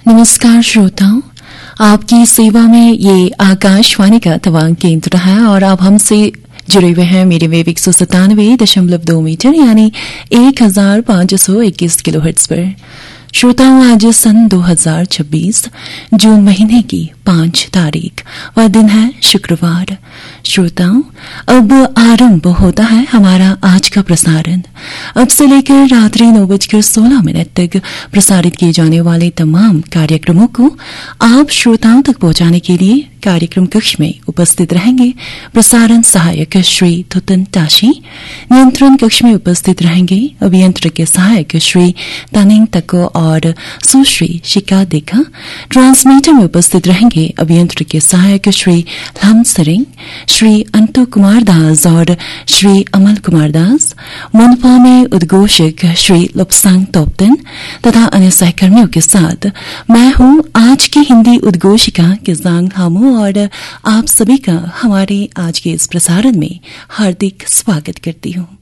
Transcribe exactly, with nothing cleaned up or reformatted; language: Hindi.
नमस्कार श्रोताओं, आपकी सेवा में ये आकाशवाणी का तवांग केंद्र है और आप हमसे जुड़े हुए हैं मेरे वेव एक सौ सतानवे दशमलव दो मीटर यानी एक हजार पांच सौ इक्कीस किलो हर्ट्ज पर। श्रोताओं, आज सन दो हजार छब्बीस जून महीने की पांच तारीख वह दिन है शुक्रवार। श्रोताओं, अब आरंभ होता है हमारा आज का प्रसारण। अब से लेकर रात्रि नौ बजकर सोलह मिनट तक प्रसारित किए जाने वाले तमाम कार्यक्रमों को आप श्रोताओं तक पहुंचाने के लिए कार्यक्रम कक्ष में उपस्थित रहेंगे प्रसारण सहायक श्री थुतन ताशी। नियंत्रण कक्ष में उपस्थित रहेंगे अभियंत्र के सहायक श्री तनिंग तको और सुश्री शिका देखा। ट्रांसमीटर में उपस्थित रहेंगे अभियंत्र के सहायक श्री लम सरिंग, श्री अंतु कुमार दास और श्री अमल कुमार दास। मनपा में उद्घोषक श्री लुप्सांग तोप्तन तथा अन्य सहकर्मियों के साथ मैं हूं आज की हिंदी उद्घोषिका किजांग हामू और आप सभी का हमारे आज के इस प्रसारण में हार्दिक स्वागत करती हूं।